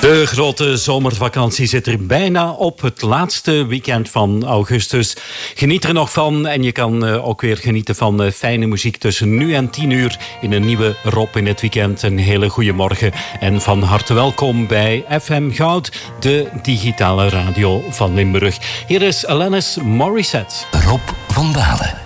De grote zomervakantie zit er bijna op, het laatste weekend van augustus. Geniet er nog van en je kan ook weer genieten van fijne muziek tussen nu en 10 uur in een nieuwe Rob in het weekend. Een hele goede morgen en van harte welkom bij FM Goud, de digitale radio van Limburg. Hier is Alanis Morissette. Rob van Dalen.